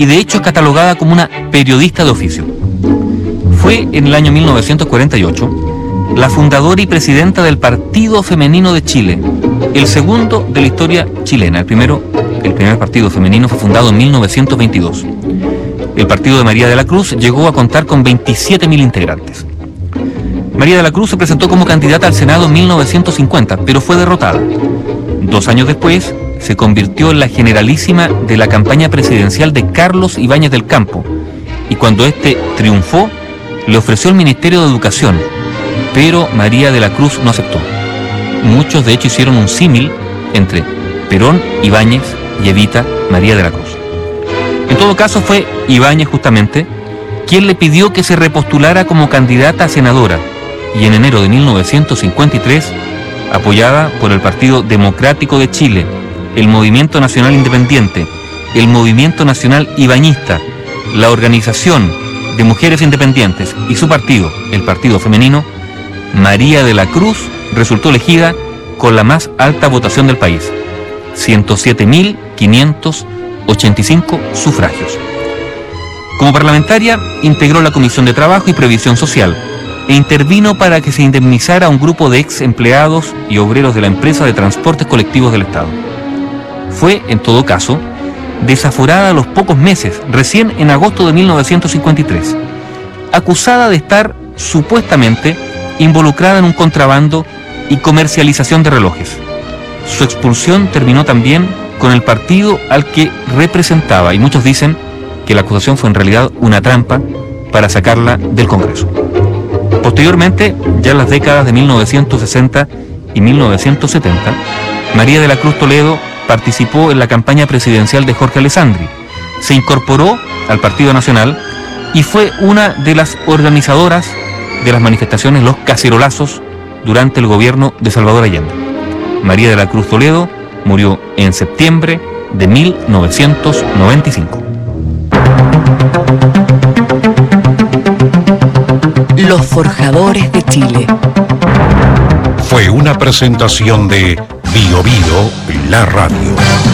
y de hecho es catalogada como una periodista de oficio. Fue en el año 1948 la fundadora y presidenta del Partido Femenino de Chile, el segundo de la historia chilena. El primer partido femenino fue fundado en 1922. El partido de María de la Cruz llegó a contar con 27.000 integrantes. María de la Cruz se presentó como candidata al Senado en 1950, pero fue derrotada. 2 años después, se convirtió en la generalísima de la campaña presidencial de Carlos Ibáñez del Campo, y cuando este triunfó, le ofreció el Ministerio de Educación, pero María de la Cruz no aceptó. Muchos de hecho hicieron un símil entre Perón, Ibáñez y Evita María de la Cruz. En todo caso fue Ibáñez justamente quien le pidió que se repostulara como candidata a senadora, y en enero de 1953, apoyada por el Partido Democrático de Chile, el Movimiento Nacional Independiente, el Movimiento Nacional Ibañista, la Organización de Mujeres Independientes y su partido, el Partido Femenino, María de la Cruz resultó elegida con la más alta votación del país, 107.585 sufragios. Como parlamentaria, integró la Comisión de Trabajo y Previsión Social e intervino para que se indemnizara a un grupo de ex empleados y obreros de la empresa de transportes colectivos del Estado. Fue, en todo caso, desaforada a los pocos meses, recién en agosto de 1953, acusada de estar supuestamente involucrada en un contrabando y comercialización de relojes. Su expulsión terminó también con el partido al que representaba, y muchos dicen que la acusación fue en realidad una trampa para sacarla del Congreso. Posteriormente, ya en las décadas de 1960 y 1970, María de la Cruz Toledo participó en la campaña presidencial de Jorge Alessandri, se incorporó al Partido Nacional y fue una de las organizadoras de las manifestaciones Los Cacerolazos durante el gobierno de Salvador Allende. María de la Cruz Toledo murió en septiembre de 1995. Los Forjadores de Chile. Fue una presentación de Bio Bio, la radio.